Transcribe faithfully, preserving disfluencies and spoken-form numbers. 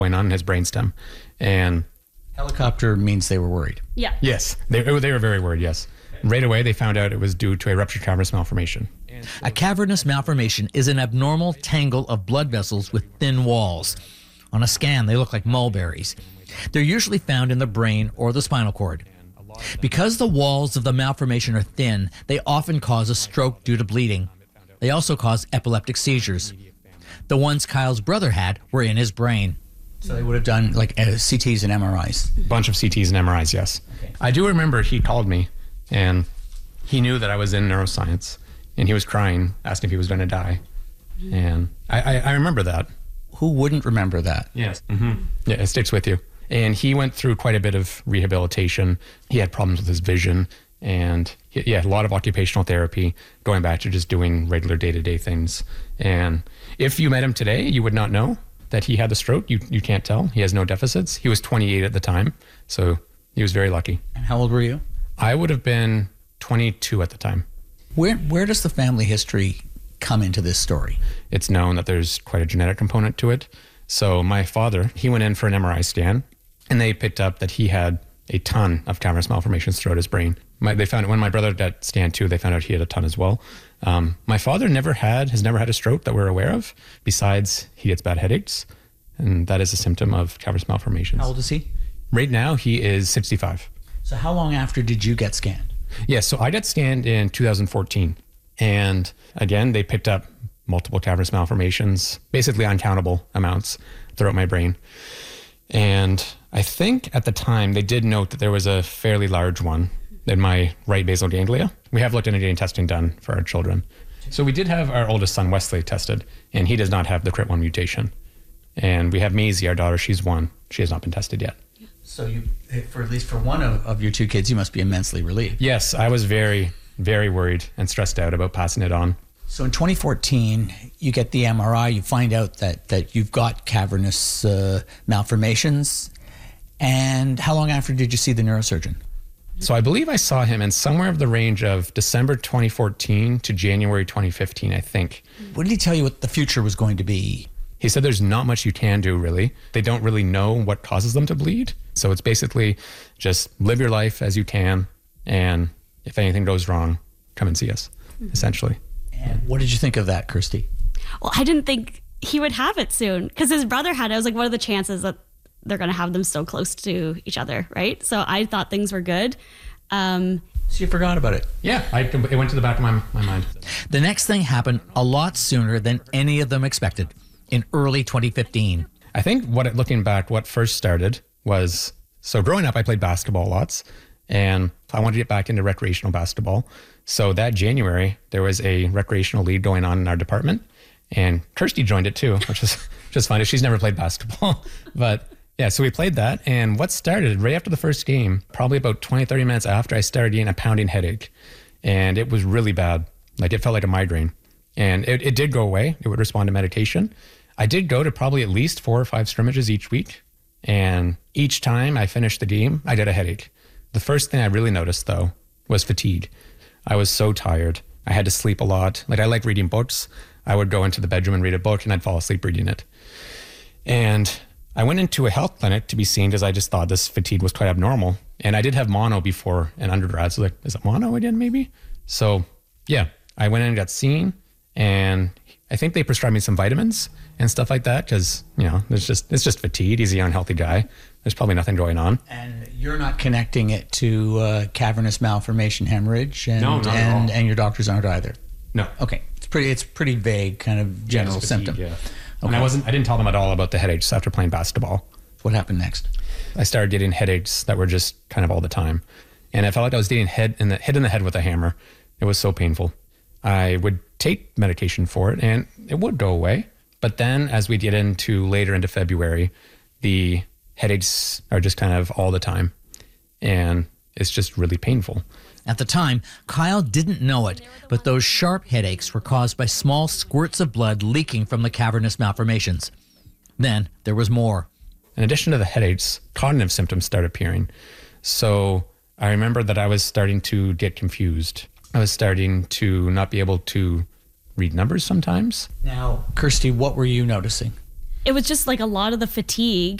going on in his brainstem. And helicopter means they were worried. Yeah. Yes, they, they were very worried, yes. Right away, they found out it was due to a ruptured cavernous malformation. A cavernous malformation is an abnormal tangle of blood vessels with thin walls. On a scan, they look like mulberries. They're usually found in the brain or the spinal cord. Because the walls of the malformation are thin, they often cause a stroke due to bleeding. They also cause epileptic seizures. The ones Kyle's brother had were in his brain. So they would have done like uh, C Ts and M R Is. Bunch of C Ts and M R Is, yes. Okay. I do remember he called me, and he knew that I was in neuroscience, and he was crying, asking if he was going to die. And I, I, I remember that. Who wouldn't remember that? Yes. Mm-hmm. Yeah, it sticks with you. And he went through quite a bit of rehabilitation. He had problems with his vision, and he, yeah, a lot of occupational therapy, going back to just doing regular day-to-day things. And if you met him today, you would not know that he had the stroke. You you can't tell. He has no deficits. He was twenty-eight at the time, so he was very lucky. And how old were you? I would have been twenty-two at the time. Where where does the family history come into this story? It's known that there's quite a genetic component to it. So my father, he went in for an M R I scan, and they picked up that he had a ton of cavernous malformations throughout his brain. My, they found when my brother got scanned too, they found out he had a ton as well. Um, my father never had, has never had a stroke that we're aware of, besides he gets bad headaches, and that is a symptom of cavernous malformations. How old is he? Right now, he is sixty-five. So how long after did you get scanned? Yes, yeah, so I got scanned in two thousand fourteen, and again, they picked up multiple cavernous malformations, basically uncountable amounts throughout my brain. And I think at the time they did note that there was a fairly large one in my right basal ganglia. We have looked at any testing done for our children. So we did have our oldest son, Wesley, tested, and he does not have the C R I T one mutation. And we have Maisie, our daughter, she's one. She has not been tested yet. So you, for at least for one of, of your two kids, you must be immensely relieved. Yes, I was very, very worried and stressed out about passing it on. So in twenty fourteen, you get the M R I, you find out that, that you've got cavernous uh, malformations. And how long after did you see the neurosurgeon? So I believe I saw him in somewhere of the range of December twenty fourteen to January twenty fifteen, I think. What did he tell you what the future was going to be? He said there's not much you can do, really. They don't really know what causes them to bleed. So it's basically just live your life as you can, and if anything goes wrong, come and see us, mm-hmm. essentially. And what did you think of that, Kirsty? Well, I didn't think he would have it soon, because his brother had it. I was like, what are the chances that they're going to have them so close to each other, right? So I thought things were good. Um, so you forgot about it? Yeah, I, it went to the back of my, my mind. The next thing happened a lot sooner than any of them expected. In early twenty fifteen. I think what it, looking back, what first started was, so growing up, I played basketball lots, and I wanted to get back into recreational basketball. So that January, there was a recreational league going on in our department, and Kirsty joined it too, which is just funny. She's never played basketball, but yeah, so we played that. And what started right after the first game, probably about twenty, thirty minutes after, I started getting a pounding headache, and it was really bad. Like, it felt like a migraine, and it, it did go away. It would respond to medication. I did go to probably at least four or five scrimmages each week. And each time I finished the game, I got a headache. The first thing I really noticed, though, was fatigue. I was so tired. I had to sleep a lot. Like, I like reading books. I would go into the bedroom and read a book, and I'd fall asleep reading it. And I went into a health clinic to be seen because I just thought this fatigue was quite abnormal. And I did have mono before in undergrad. So like, is it mono again, maybe? So yeah, I went in and got seen, and I think they prescribed me some vitamins and stuff like that because, you know, it's just it's just fatigue. He's a young, healthy guy. There's probably nothing going on. And you're not connecting it to uh, cavernous malformation hemorrhage, and no, not and, at all. and your doctors aren't either. No. Okay, it's pretty it's pretty vague kind of general yeah, fatigue, symptom. Yeah. Okay. And I wasn't I didn't tell them at all about the headaches after playing basketball. What happened next? I started getting headaches that were just kind of all the time, and I felt like I was getting head in the hit in the head with a hammer. It was so painful. I would take medication for it, and it would go away. But then as we get into later into February, the headaches are just kind of all the time, and it's just really painful. At the time, Kyle didn't know it, but those sharp headaches were caused by small squirts of blood leaking from the cavernous malformations. Then there was more. In addition to the headaches, cognitive symptoms started appearing. So I remember that I was starting to get confused. I was starting to not be able to read numbers sometimes. Now, Kirsty, what were you noticing? it was just like a lot of the fatigue